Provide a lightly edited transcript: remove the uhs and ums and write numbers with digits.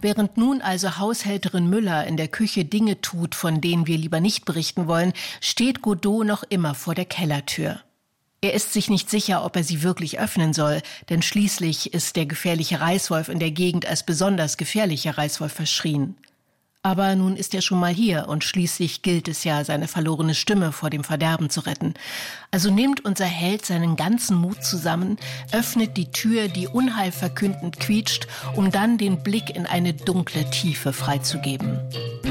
Während nun also Haushälterin Müller in der Küche Dinge tut, von denen wir lieber nicht berichten wollen, steht Godot noch immer vor der Kellertür. Er ist sich nicht sicher, ob er sie wirklich öffnen soll, denn schließlich ist der gefährliche Reißwolf in der Gegend als besonders gefährlicher Reißwolf verschrien. Aber nun ist er schon mal hier und schließlich gilt es ja, seine verlorene Stimme vor dem Verderben zu retten. Also nimmt unser Held seinen ganzen Mut zusammen, öffnet die Tür, die unheilverkündend quietscht, um dann den Blick in eine dunkle Tiefe freizugeben.